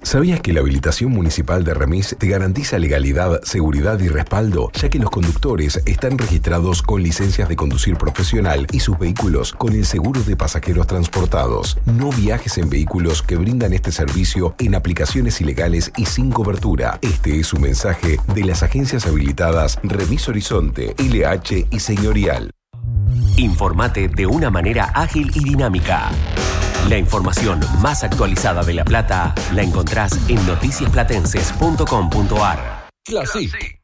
¿Sabías que la habilitación municipal de Remis te garantiza legalidad, seguridad y respaldo, ya que los conductores están registrados con licencias de conducir profesional y sus vehículos con el seguro de pasajeros transportados? No viajes en vehículos que brindan este servicio en aplicaciones ilegales y sin cobertura. Este es un mensaje de las agencias habilitadas Remis Horizonte, LH y Señorial. Informate de una manera ágil y dinámica. La información más actualizada de La Plata la encontrás en noticiasplatenses.com.ar. Classic.